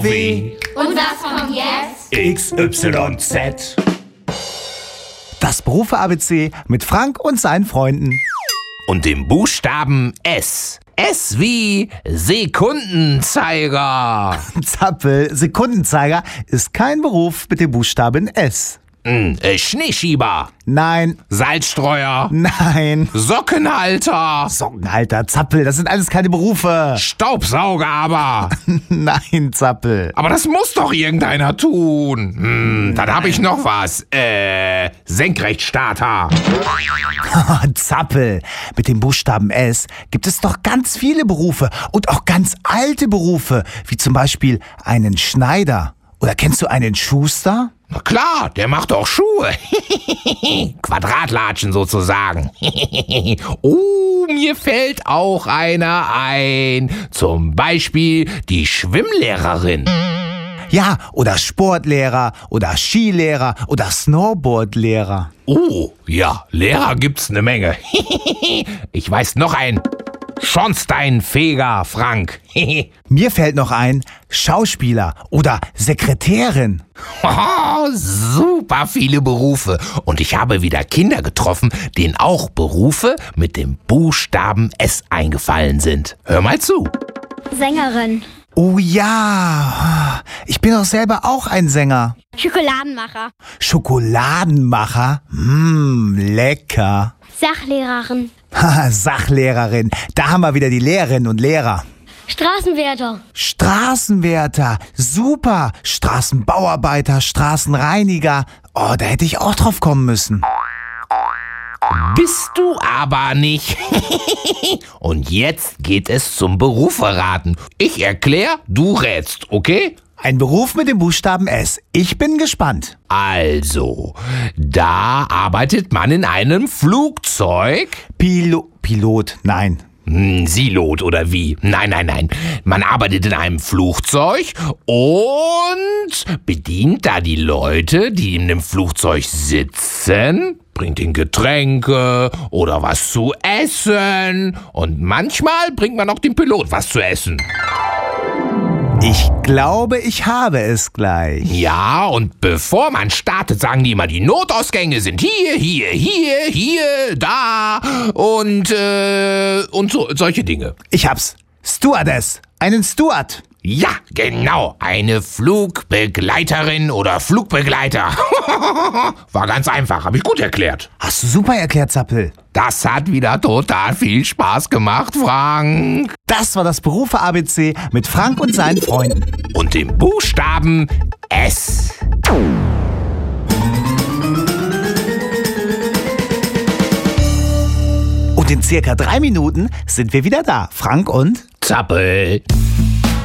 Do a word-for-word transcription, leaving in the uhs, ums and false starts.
W. Und was kommt jetzt? X, Y, Z. Das Berufe-A B C mit Frank und seinen Freunden. Und dem Buchstaben S. S wie Sekundenzeiger. Zappel, Sekundenzeiger ist kein Beruf mit dem Buchstaben S. Hm, äh, Schneeschieber. Nein, Salzstreuer. nein. Sockenhalter. Sockenhalter, Zappel, das sind alles keine Berufe. Staubsauger aber. Nein, Zappel. Aber das muss doch irgendeiner tun. Hm, dann habe ich noch was. Äh, Senkrechtstarter. Zappel, mit dem Buchstaben S gibt es doch ganz viele Berufe und auch ganz alte Berufe, wie zum Beispiel einen Schneider. Oder kennst du einen Schuster? Na klar, der macht auch Schuhe. Quadratlatschen sozusagen. Oh, mir fällt auch einer ein. Zum Beispiel die Schwimmlehrerin. Ja, oder Sportlehrer oder Skilehrer oder Snowboardlehrer. Oh, ja, Lehrer gibt's eine Menge. Ich weiß noch einen. Schornsteinfeger, Frank. Mir fällt noch ein Schauspieler oder Sekretärin. Oh, super viele Berufe. Und ich habe wieder Kinder getroffen, denen auch Berufe mit dem Buchstaben S eingefallen sind. Hör mal zu. Sängerin. Oh ja, ich bin doch selber auch ein Sänger. Schokoladenmacher. Schokoladenmacher? Mmm, lecker. Sachlehrerin. Haha, Sachlehrerin. Da haben wir wieder die Lehrerinnen und Lehrer. Straßenwärter. Straßenwärter. Super. Straßenbauarbeiter, Straßenreiniger. Oh, da hätte ich auch drauf kommen müssen. Bist du aber nicht. Und jetzt geht es zum Beruferaten. Ich erkläre, du rätst, okay? Ein Beruf mit dem Buchstaben S. Ich bin gespannt. Also, da arbeitet man in einem Flugzeug. Pilo Pilot, nein. Hm, Silot oder wie? Nein, nein, nein. Man arbeitet in einem Flugzeug und bedient da die Leute, die in dem Flugzeug sitzen, bringt ihnen Getränke oder was zu essen und manchmal bringt man auch dem Pilot was zu essen. Ich glaube, ich habe es gleich. Ja, und bevor man startet, sagen die immer, die Notausgänge sind hier, hier, hier, hier, da und, äh, und so, solche Dinge. Ich hab's. Stewardess. Einen Steward. Ja, genau. Eine Flugbegleiterin oder Flugbegleiter. War ganz einfach, habe ich gut erklärt. Hast du super erklärt, Zappel. Das hat wieder total viel Spaß gemacht, Frank. Das war das Berufe-A B C mit Frank und seinen Freunden. Und dem Buchstaben S. Und in circa drei Minuten sind wir wieder da. Frank und Zappel.